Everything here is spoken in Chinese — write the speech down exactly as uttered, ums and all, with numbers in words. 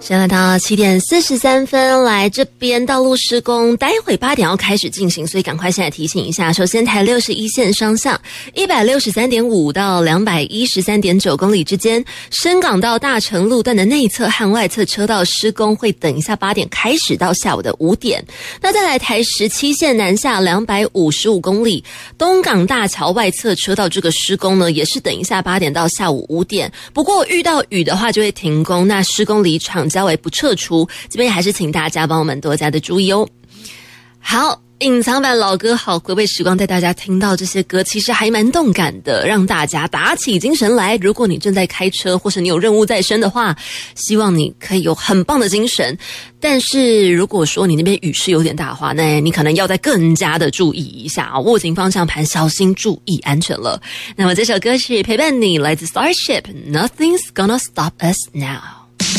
现在到七点四十三分，来这边道路施工，待会八点要开始进行，所以赶快现在提醒一下。首先，台六十一线双向一百六十三点五到两百一十三点九公里之间，深港到大成路段的内侧和外侧车道施工会等一下八点开始到下午的五点。那再来台十七线南下两百五十五公里，东港大桥外侧车道这个施工呢，也是等一下八点到下午五点。不过遇到雨的话就会停工，那施工离场较为不撤出，这边还是请大家帮我们多加的注意哦。好，隐藏版老歌好，回味时光带大家听到这些歌，其实还蛮动感的，让大家打起精神来。如果你正在开车，或是你有任务在身的话，希望你可以有很棒的精神。但是如果说你那边雨势有点大的话，那你可能要再更加的注意一下啊，握紧方向盘，小心注意安全了。那么这首歌曲陪伴你，来自 Starship， Nothing's Gonna Stop Us Now。